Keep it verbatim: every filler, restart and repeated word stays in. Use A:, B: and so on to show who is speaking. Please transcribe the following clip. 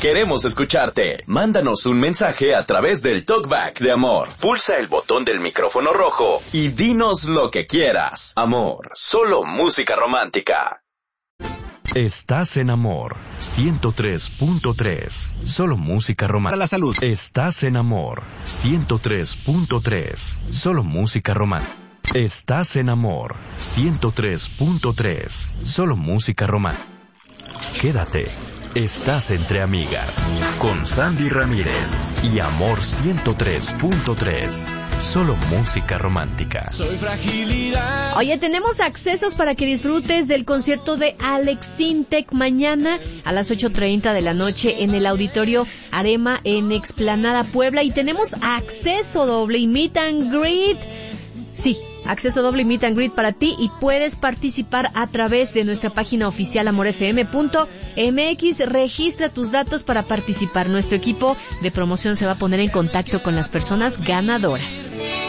A: Queremos escucharte. Mándanos un mensaje a través del Talkback de Amor. Pulsa el botón del micrófono rojo y dinos lo que quieras. Amor, solo música romántica.
B: Estás en Amor ciento tres punto tres. Solo música romántica.
C: Para la salud.
B: Estás en Amor ciento tres punto tres. Solo música romántica. Estás en Amor ciento tres punto tres. Solo música romántica. Quédate. Estás entre amigas con Sandy Ramírez y Amor ciento tres punto tres. Solo música romántica.
D: Soy fragilidad.
E: Oye, tenemos accesos para que disfrutes del concierto de Alex Sintek mañana a las ocho treinta de la noche en el Auditorio Arema en Explanada Puebla. Y tenemos acceso doble y meet and greet. Sí, acceso doble y meet and greet para ti y puedes participar a través de nuestra página oficial amor f m punto m x. Registra tus datos para participar. Nuestro equipo de promoción se va a poner en contacto con las personas ganadoras.